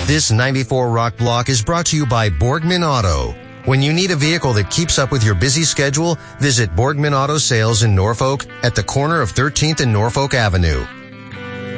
This 94 Rock block is brought to you by Borgman Auto. When you need a vehicle that keeps up with your busy schedule, visit Borgman Auto Sales in Norfolk at the corner of 13th and Norfolk Avenue.